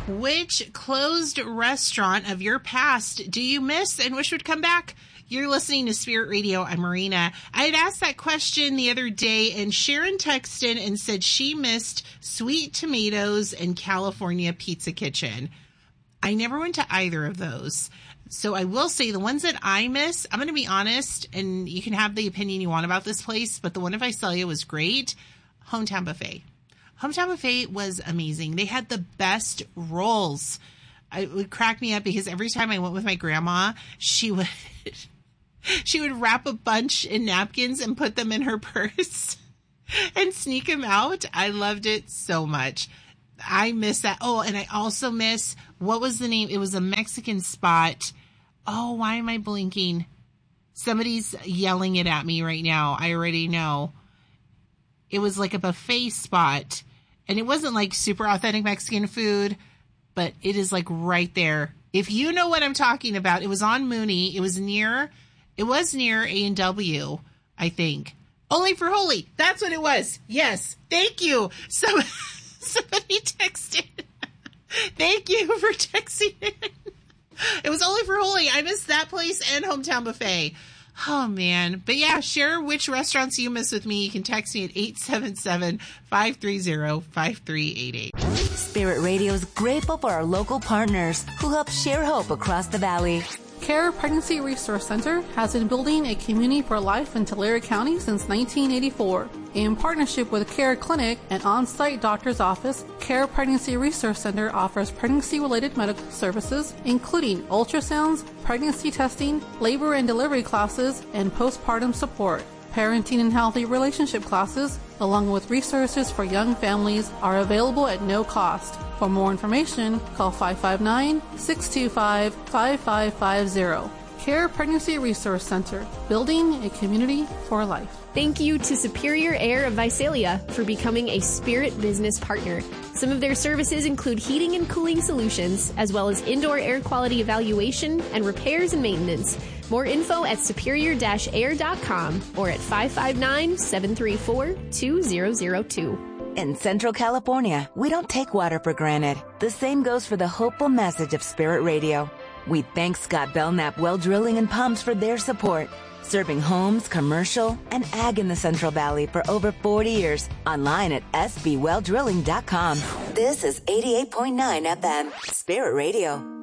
Which closed restaurant of your past do you miss and wish would come back? You're listening to Spirit Radio. I'm Marina. I had asked that question the other day, and Sharon texted and said she missed Sweet Tomatoes and California Pizza Kitchen. I never went to either of those. So I will say the ones that I miss, I'm going to be honest, and you can have the opinion you want about this place, but the one in Visalia was great. Hometown Buffet. Hometown Buffet was amazing. They had the best rolls. It would crack me up because every time I went with my grandma, she would wrap a bunch in napkins and put them in her purse and sneak them out. I loved it so much. I miss that. Oh, and I also miss, what was the name? It was a Mexican spot. Oh, why am I blinking? Somebody's yelling it at me right now. I already know. It was like a buffet spot. And it wasn't like super authentic Mexican food, but it is like right there. If you know what I'm talking about, it was on Mooney. It was near A&W, I think. Only for Holy. That's what it was. Yes. Thank you. Somebody texted. Thank you for texting it. It was Only for Holy. I missed that place and Hometown Buffet. Oh, man. But yeah, share which restaurants you miss with me. You can text me at 877-530-5388. Spirit Radio is grateful for our local partners who help share hope across the valley. CARE Pregnancy Resource Center has been building a community for life in Tulare County since 1984. In partnership with CARE Clinic, an on-site doctor's office, CARE Pregnancy Resource Center offers pregnancy-related medical services, including ultrasounds, pregnancy testing, labor and delivery classes, and postpartum support. Parenting and healthy relationship classes, along with resources for young families, are available at no cost. For more information, call 559-625-5550. CARE Pregnancy Resource Center, building a community for life. Thank you to Superior Air of Visalia for becoming a Spirit business partner. Some of their services include heating and cooling solutions, as well as indoor air quality evaluation and repairs and maintenance. More info at superior-air.com or at 559-734-2002. In Central California, we don't take water for granted. The same goes for the hopeful message of Spirit Radio. We thank Scott Belknap Well Drilling and Pumps for their support, serving homes, commercial, and ag in the Central Valley for over 40 years. Online at sbwelldrilling.com. This is 88.9 FM, Spirit Radio.